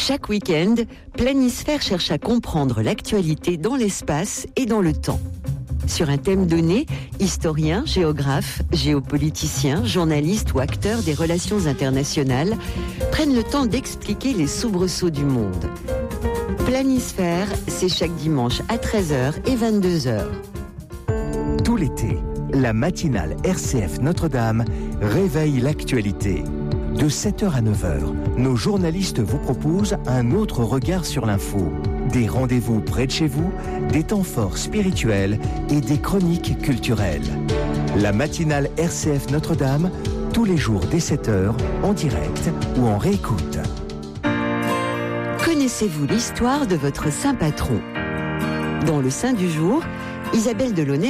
Chaque week-end, Planisphère cherche à comprendre l'actualité dans l'espace et dans le temps. Sur un thème donné, historiens, géographes, géopoliticiens, journalistes ou acteurs des relations internationales prennent le temps d'expliquer les soubresauts du monde. Planisphère, c'est chaque dimanche à 13h et 22h. Tout l'été, la matinale RCF Notre-Dame réveille l'actualité. De 7h à 9h, nos journalistes vous proposent un autre regard sur l'info. Des rendez-vous près de chez vous, des temps forts spirituels et des chroniques culturelles. La matinale RCF Notre-Dame, tous les jours dès 7h, en direct ou en réécoute. Connaissez-vous l'histoire de votre saint patron ? Dans le Saint du jour, Isabelle Delaunay